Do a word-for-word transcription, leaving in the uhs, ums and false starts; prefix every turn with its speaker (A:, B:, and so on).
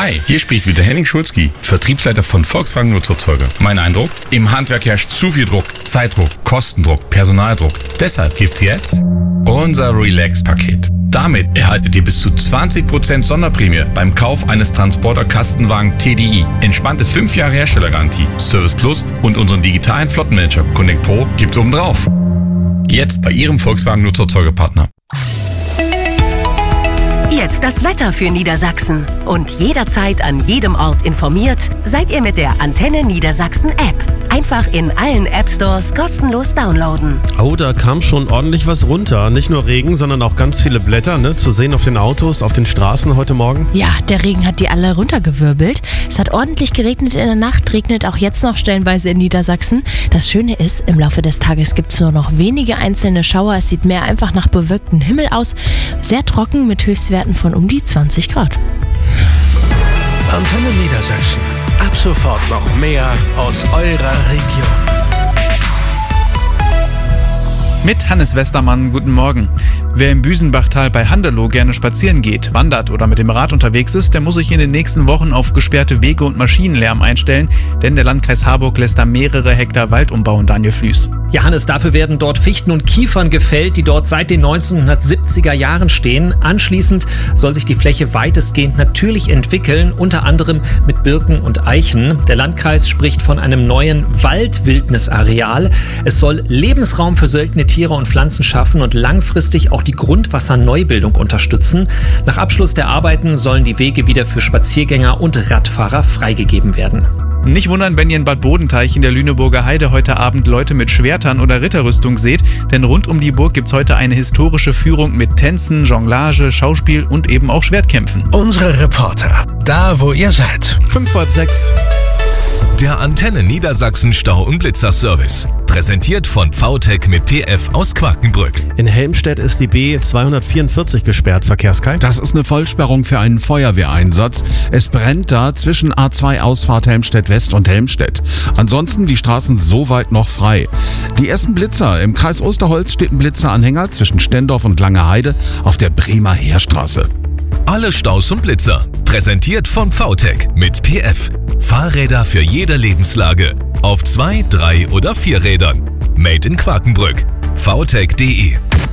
A: Hi, hier spricht wieder Henning Schulzki, Vertriebsleiter von Volkswagen Nutzfahrzeuge. Mein Eindruck? Im Handwerk herrscht zu viel Druck, Zeitdruck, Kostendruck, Personaldruck. Deshalb gibt's jetzt unser Relax-Paket. Damit erhaltet ihr bis zu zwanzig Prozent Sonderprämie beim Kauf eines Transporter-Kastenwagen T D I. Entspannte fünf Jahre Herstellergarantie, Service Plus und unseren digitalen Flottenmanager Connect Pro gibt's oben drauf. Jetzt bei Ihrem Volkswagen Nutzfahrzeugepartner.
B: Jetzt das Wetter für Niedersachsen. Und jederzeit an jedem Ort informiert seid ihr mit der Antenne Niedersachsen App. Einfach in allen App Stores kostenlos downloaden.
C: Oh, da kam schon ordentlich was runter. Nicht nur Regen, sondern auch ganz viele Blätter, ne? Zu sehen auf den Autos, auf den Straßen heute Morgen.
D: Ja, der Regen hat die alle runtergewirbelt. Es hat ordentlich geregnet in der Nacht, regnet auch jetzt noch stellenweise in Niedersachsen. Das Schöne ist, im Laufe des Tages gibt es nur noch wenige einzelne Schauer. Es sieht mehr einfach nach bewölktem Himmel aus. Sehr trocken mit Höchstwerten von um die zwanzig Grad.
E: Antenne Niedersachsen. Ab sofort noch mehr aus eurer Region.
F: Mit Hannes Westermann, guten Morgen. Wer im Büsenbachtal bei Handelow gerne spazieren geht, wandert oder mit dem Rad unterwegs ist, der muss sich in den nächsten Wochen auf gesperrte Wege und Maschinenlärm einstellen, denn der Landkreis Harburg lässt da mehrere Hektar Wald umbauen, Daniel Flüß.
G: Ja, Hannes, dafür werden dort Fichten und Kiefern gefällt, die dort seit den neunzehnhundertsiebziger Jahren stehen. Anschließend soll sich die Fläche weitestgehend natürlich entwickeln, unter anderem mit Birken und Eichen. Der Landkreis spricht von einem neuen Waldwildnisareal. Es soll Lebensraum für seltene Tiere und Pflanzen schaffen und langfristig auch die Grundwasserneubildung unterstützen. Nach Abschluss der Arbeiten sollen die Wege wieder für Spaziergänger und Radfahrer freigegeben werden.
F: Nicht wundern, wenn ihr in Bad Bodenteich in der Lüneburger Heide heute Abend Leute mit Schwertern oder Ritterrüstung seht, denn rund um die Burg gibt's heute eine historische Führung mit Tänzen, Jonglage, Schauspiel und eben auch Schwertkämpfen.
E: Unsere Reporter, da wo ihr seid.
C: Fünf, halb sechs.
H: Der Antenne Niedersachsen Stau- und Blitzerservice. Präsentiert von V Tech mit P F aus Quakenbrück.
C: In Helmstedt ist die B zweihundertvierundvierzig gesperrt, Verkehrskei.
I: Das ist eine Vollsperrung für einen Feuerwehreinsatz. Es brennt da zwischen A zwei Ausfahrt Helmstedt West und Helmstedt. Ansonsten die Straßen soweit noch frei. Die ersten Blitzer. Im Kreis Osterholz steht ein Blitzeranhänger zwischen Stendorf und Lange Heide auf der Bremer Heerstraße.
H: Alle Staus und Blitzer. Präsentiert von V Tech mit P F. Fahrräder für jede Lebenslage. Auf zwei, drei oder vier Rädern. Made in Quakenbrück. v tech punkt de